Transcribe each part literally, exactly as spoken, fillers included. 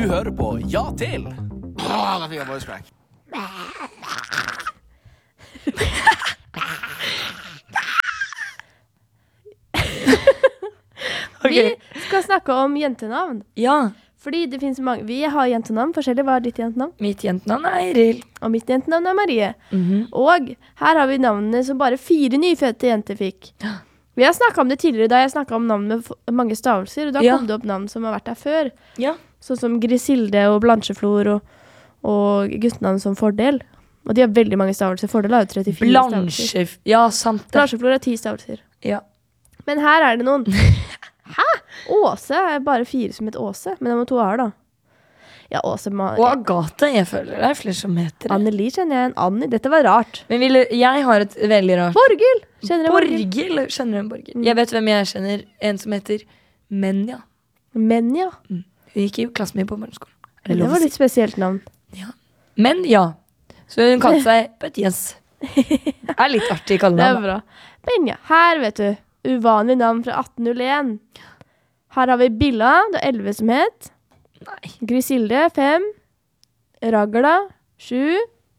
Du hører på Ja til. Åh, da fikk jeg voice crack. Okay. Vi skal snakke om jentenavn. Ja. Fordi det finnes mange. Vi har jentenavn forskjellig. Hva er ditt jentenavn? Mitt jentenavn er Eiril. Og mitt jentenavn er Marie. Mm-hmm. Og her har vi navnene som bare fire nyfødte jenter fikk. Vi har snakket om det tidligere da jeg snakket om navn med mange stavelser, og da ja. kom det opp navn som har vært der før. Ja. Sånn som Grisilde og Blancheflor og, og guttenavn som Fordel. Og de har veldig mange stavelser. Fordel har jo trettifire Blanche... stavelser. Ja, sant det. Blancheflor har ti stavelser. Ja. Men her er det noen. Hæ? Åse er bare fire som et Åse, men det må to A da. Ja, Åse må... Og Agathe, jeg føler det er flere som heter det. Anneli kjenner jeg en Anni, dette var rart. Men vil, jeg har et veldig rart... Borghild! Kjenner jeg Borghild? Borghild, kjenner du en Borghild? Mm. Jeg vet hvem jeg kjenner, en som heter Menja. Menja? Mm. Hun gikk i klassen min på barneskolen. Det, det var litt spesielt navn. Ja. Men ja, så hun kalte seg Bøtjes. Det er litt artig å kalle det. Det er bra. Menja, her vet du. Uvanlig navn fra atten null en. Her har vi Billa, det er elleve som het. Nei. Grisilde, fem. Ragla, sju.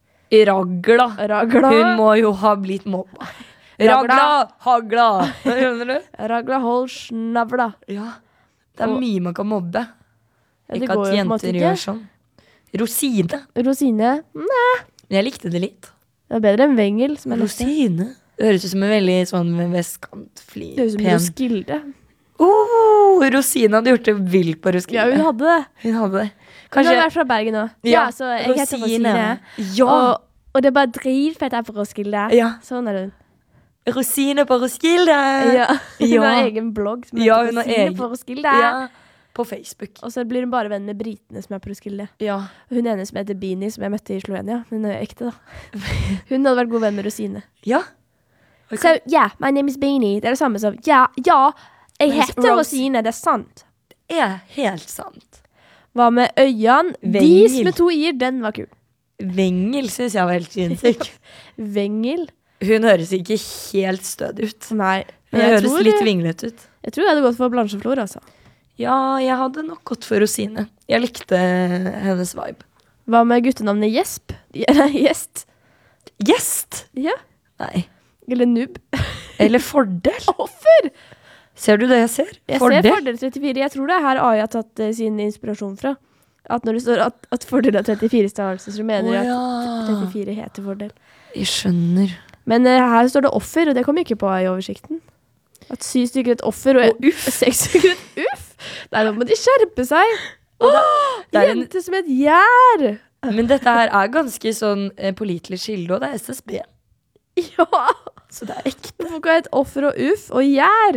Ragla. Ragla. Hun må jo ha blitt mobba. Ragla, hagla. Skjønner du? Ragla, hold snavla. Ja, det er mye man kan mobbe. Ja, ikke at jenter gjør sånn. Rosine. Rosine, nei. Jeg likte det litt. Det er bedre enn Vengel. Som er Rosine. Det høres ut som en veldig sånn vestkantfli. Det høres ut som Roskilde. Oh, Rosine hadde gjort det vilt på Roskilde. Ja, hun hadde det. Hun hadde det. Kanskje... Hun har vært fra Bergen nå. Ja, ja, så jeg heter Rosine. Ja. Og, og det er bare dritfett her på Roskilde. Ja. Sånn er det. Rosine på Roskilde. Ja. Hun ja. har egen blogg som heter ja, Rosine egen... på Roskilde. Ja, på Facebook. Og så blir hun bare venn med britene som er på Roskilde. Ja. Hun ene som heter Bini, som jeg møtte i Slovenia. Hun er ekte da. Hun hadde vært god venn med Rosine. Ja. Okay. So, yeah, my name is Beanie. Det er det samme som, ja, ja, jeg heter Rosine, det er sant. Det er helt sant. Hva med Øyan? Dis med to i-er, den var kul. Vengel synes jeg var helt sinnssyk. Vengel? Hun høres ikke helt stødig ut. Nei. Hun høres tror, litt vinglet ut. Jeg tror jeg hadde gått for Blancheflor, altså. Ja, jeg hadde nok gått for Rosine. Jeg likte hennes vibe. Hva med guttenavnet Gjesp? Gjest? Gjest? Ja. Nei. Eller nubb. Eller Fordel. Offer! Ser du det jeg ser? Jeg fordel. ser Fordel trettifire. Jeg tror det er her A I har tatt uh, sin inspirasjon fra. At når det står at, at Fordel er trettifire stavelse, så mener jeg oh, ja. at trettifire heter Fordel. Jeg skjønner. Men uh, her står det offer, og det kommer ikke på A I-oversikten. At syv stykker et offer, og, og uff. seks stykker et uff. Nei, nå må de skjerpe seg. Og oh, det er jente en... som et gjær. Men dette her er ganske sånn eh, pålitelig skilde, og det er S S B. Ja. Så det er ekte. Folk har et offer og uff og gjær.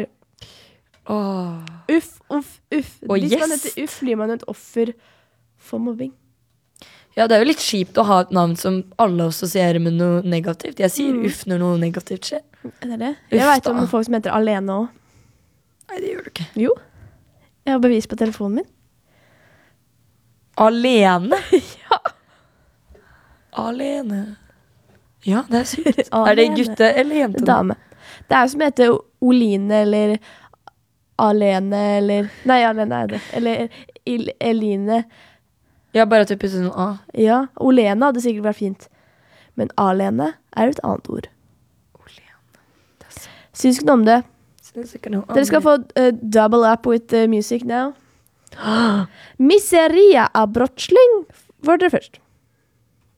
Oh. Uff, uff, uff. Og Hvis yes. man heter uff, blir man et offer for mobbing. Ja, det er jo litt kjipt å ha et navn som alle assosierer med noe negativt. Jeg sier mm. uff når noe negativt skjer. Er det det? Uff, jeg vet om da. Folk som heter alene også. Nei, det gjør du ikke. Jo. Jeg har bevis på telefonen min. Alene? Ja. Alene. Ja, det er sykt. Er det gutte eller jente? Dame. Det er som heter Oline eller Alene eller... Nei, Alene er det. Eller Il Eline. Ja, bare typisk sånn A. Ja, Olene hadde sikkert vært fint. Men Alene er et annet ord. Olene. Syns ikke noe om det. Dere skal få uh, double up with uh, music now. Miseria av Brottsling var dere først.